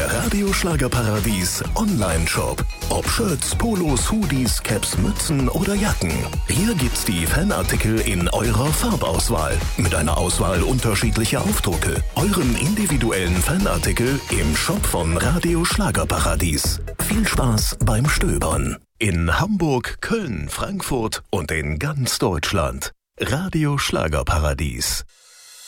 Der Radio Schlagerparadies Online-Shop. Ob Shirts, Polos, Hoodies, Caps, Mützen oder Jacken. Hier gibt's die Fanartikel in eurer Farbauswahl. Mit einer Auswahl unterschiedlicher Aufdrucke. Euren individuellen Fanartikel im Shop von Radio Schlagerparadies. Viel Spaß beim Stöbern. In Hamburg, Köln, Frankfurt und in ganz Deutschland. Radio Schlagerparadies.